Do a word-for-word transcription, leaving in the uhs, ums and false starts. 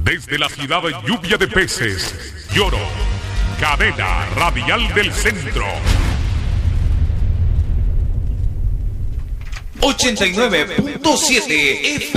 Desde la ciudad lluvia de peces, Lloro, cadena radial del centro. ochenta y nueve punto siete F